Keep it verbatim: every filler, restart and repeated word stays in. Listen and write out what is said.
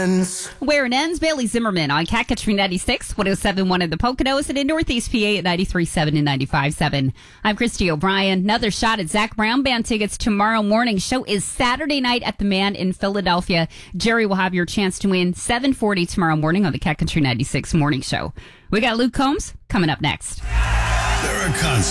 ends. Where it ends, Bailey Zimmerman on Cat Country ninety-six, one oh seven point one in the Poconos, and in Northeast P A at ninety-three point seven and ninety-five point seven. I'm Christy O'Brien. Another shot at Zach Brown Band tickets tomorrow morning. Show is Saturday night at the Man in Philadelphia. Jerry will have your chance to win seven forty tomorrow morning on the Cat Country ninety-six Morning Show. We got Luke Combs coming up next. There are concerts.